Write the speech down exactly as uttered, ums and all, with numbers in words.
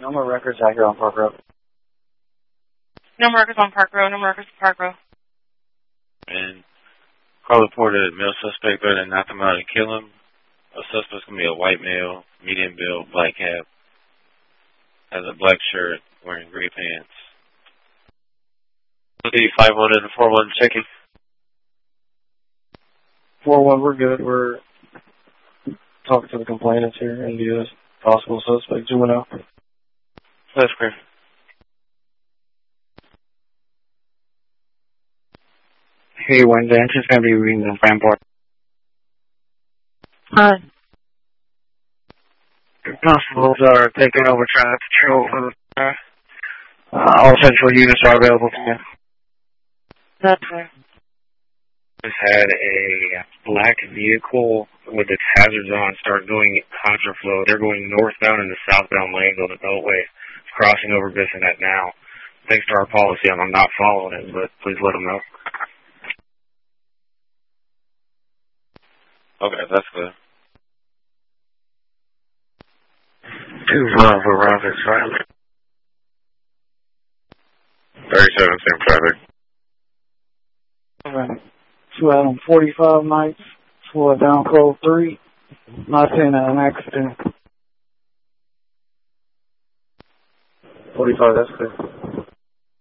No more records out here on Park Road. No more records on Park Road. No more records on Park Road. And call report a male suspect better than knock him out and kill him. A suspect's going to be a white male, medium build, black cap, has a black shirt, wearing gray pants. five one and four one checking. four one, we're good. We're talking to the complainants here and the possible suspect, juvenile. That's great. Hey, Wednesday, I'm just going to be reading the Framport. Hi. Constables are taking over traffic patrol for the uh, all central units are available to you. That's right. Just had a black vehicle with its hazards on start going contraflow. They're going northbound in the southbound lanes on the Beltway. It's crossing over Bissonnette now. Thanks to our policy, I'm not following it, but please let them know. Okay, that's good. Two run for Rockets, right? thirty-seven, same traffic. Okay. Two out on forty-five nights, four down code three. Not seeing an accident. forty-five, that's good.